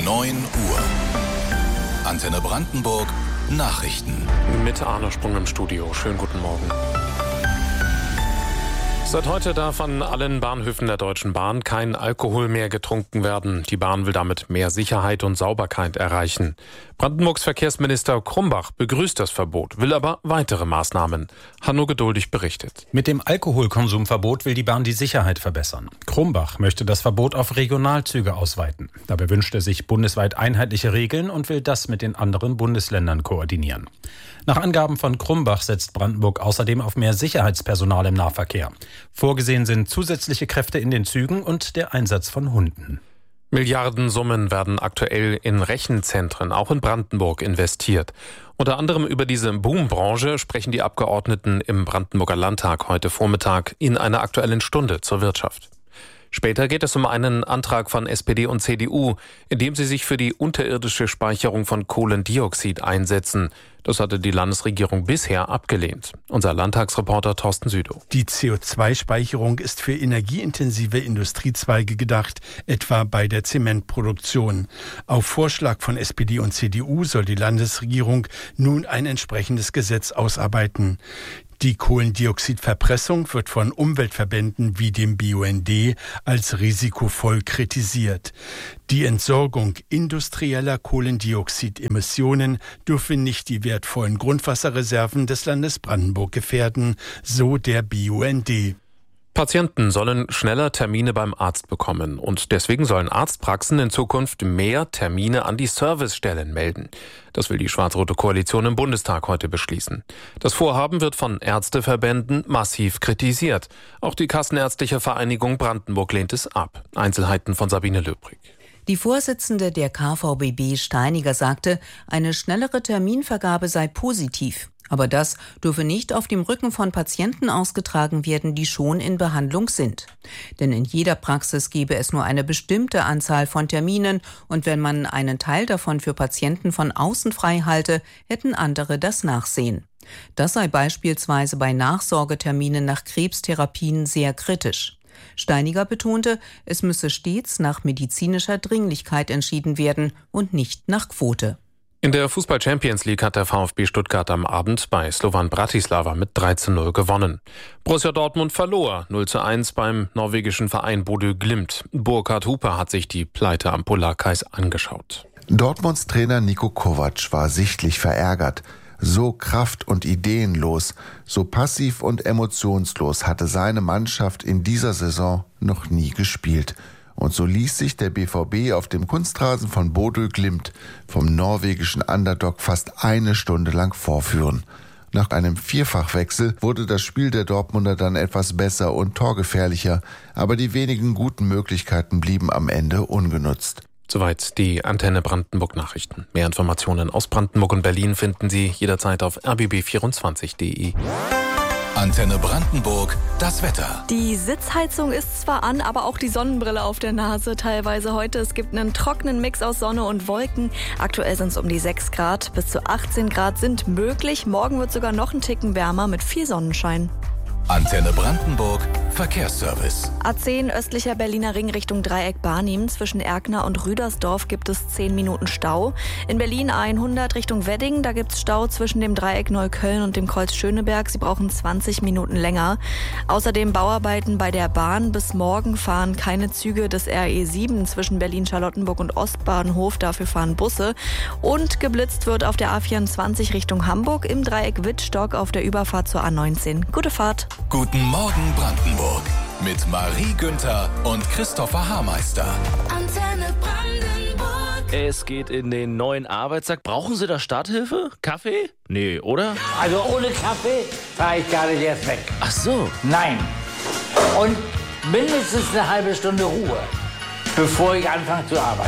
9 Uhr. Antenne Brandenburg, Nachrichten. Mit Arne Sprung im Studio. Schönen guten Morgen. Seit heute darf an allen Bahnhöfen der Deutschen Bahn kein Alkohol mehr getrunken werden. Die Bahn will damit mehr Sicherheit und Sauberkeit erreichen. Brandenburgs Verkehrsminister Krumbach begrüßt das Verbot, will aber weitere Maßnahmen. Hanno Geduldig berichtet. Mit dem Alkoholkonsumverbot will die Bahn die Sicherheit verbessern. Krumbach möchte das Verbot auf Regionalzüge ausweiten. Dabei wünscht er sich bundesweit einheitliche Regeln und will das mit den anderen Bundesländern koordinieren. Nach Angaben von Krumbach setzt Brandenburg außerdem auf mehr Sicherheitspersonal im Nahverkehr. Vorgesehen sind zusätzliche Kräfte in den Zügen und der Einsatz von Hunden. Milliardensummen werden aktuell in Rechenzentren, auch in Brandenburg, investiert. Unter anderem über diese Boombranche sprechen die Abgeordneten im Brandenburger Landtag heute Vormittag in einer Aktuellen Stunde zur Wirtschaft. Später geht es um einen Antrag von SPD und CDU, in dem sie sich für die unterirdische Speicherung von Kohlendioxid einsetzen. Das hatte die Landesregierung bisher abgelehnt. Unser Landtagsreporter Thorsten Südow. Die CO2-Speicherung ist für energieintensive Industriezweige gedacht, etwa bei der Zementproduktion. Auf Vorschlag von SPD und CDU soll die Landesregierung nun ein entsprechendes Gesetz ausarbeiten. Die Kohlendioxidverpressung wird von Umweltverbänden wie dem BUND als risikovoll kritisiert. Die Entsorgung industrieller Kohlendioxidemissionen dürfe nicht die wertvollen Grundwasserreserven des Landes Brandenburg gefährden, so der BUND. Patienten sollen schneller Termine beim Arzt bekommen und deswegen sollen Arztpraxen in Zukunft mehr Termine an die Servicestellen melden. Das will die schwarz-rote Koalition im Bundestag heute beschließen. Das Vorhaben wird von Ärzteverbänden massiv kritisiert. Auch die Kassenärztliche Vereinigung Brandenburg lehnt es ab. Einzelheiten von Sabine Löbrig. Die Vorsitzende der KVBB Steiniger sagte, eine schnellere Terminvergabe sei positiv. Aber das dürfe nicht auf dem Rücken von Patienten ausgetragen werden, die schon in Behandlung sind. Denn in jeder Praxis gebe es nur eine bestimmte Anzahl von Terminen und wenn man einen Teil davon für Patienten von außen frei halte, hätten andere das Nachsehen. Das sei beispielsweise bei Nachsorgeterminen nach Krebstherapien sehr kritisch. Steiniger betonte, es müsse stets nach medizinischer Dringlichkeit entschieden werden und nicht nach Quote. In der Fußball-Champions League hat der VfB Stuttgart am Abend bei Slovan Bratislava mit 3:0 gewonnen. Borussia Dortmund verlor 0:1 beim norwegischen Verein Bodø Glimt. Burkhard Huper hat sich die Pleite am Polarkreis angeschaut. Dortmunds Trainer Niko Kovac war sichtlich verärgert. So kraft- und ideenlos, so passiv und emotionslos hatte seine Mannschaft in dieser Saison noch nie gespielt. Und so ließ sich der BVB auf dem Kunstrasen von Bodø Glimt vom norwegischen Underdog fast eine Stunde lang vorführen. Nach einem Vierfachwechsel wurde das Spiel der Dortmunder dann etwas besser und torgefährlicher, aber die wenigen guten Möglichkeiten blieben am Ende ungenutzt. Soweit die Antenne Brandenburg Nachrichten. Mehr Informationen aus Brandenburg und Berlin finden Sie jederzeit auf rbb24.de. Antenne Brandenburg, das Wetter. Die Sitzheizung ist zwar an, aber auch die Sonnenbrille auf der Nase teilweise heute. Es gibt einen trockenen Mix aus Sonne und Wolken. Aktuell sind es um die 6 Grad. Bis zu 18 Grad sind möglich. Morgen wird sogar noch ein Ticken wärmer mit viel Sonnenschein. Antenne Brandenburg, Verkehrsservice. A10 östlicher Berliner Ring Richtung Dreieck Barnim. Zwischen Erkner und Rüdersdorf gibt es 10 Minuten Stau. In Berlin A100 Richtung Wedding, da gibt es Stau zwischen dem Dreieck Neukölln und dem Kreuz Schöneberg. Sie brauchen 20 Minuten länger. Außerdem Bauarbeiten bei der Bahn. Bis morgen fahren keine Züge des RE7 zwischen Berlin-Charlottenburg und Ostbahnhof. Dafür fahren Busse. Und geblitzt wird auf der A24 Richtung Hamburg im Dreieck Wittstock auf der Überfahrt zur A19. Gute Fahrt. Guten Morgen Brandenburg mit Marie Günther und Christopher Haarmeister. Antenne Brandenburg. Es geht in den neuen Arbeitstag. Brauchen Sie da Starthilfe? Kaffee? Nee, oder? Also ohne Kaffee fahre ich gar nicht erst weg. Ach so. Nein. Und mindestens eine halbe Stunde Ruhe, bevor ich anfange zu arbeiten.